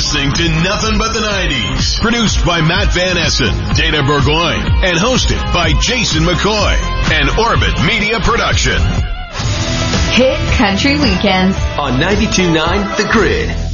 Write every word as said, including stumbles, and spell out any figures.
listening to Nothing But the nineties. Produced by Matt Van Essen, Dana Burgoyne, and hosted by Jason McCoy. An Orbit Media production. Hit Country Weekends on ninety-two point nine The Grid.